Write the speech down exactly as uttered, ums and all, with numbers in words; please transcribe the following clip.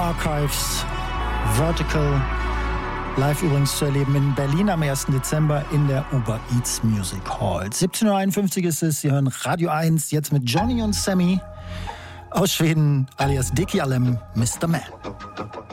Archives, Vertical. Live übrigens zu erleben in Berlin am ersten Dezember in der Uber Eats Music Hall. siebzehn Uhr einundfünfzig ist es, Sie hören Radio eins, jetzt mit Johnny und Sammy aus Schweden, alias Dicky Alem, Mister Man.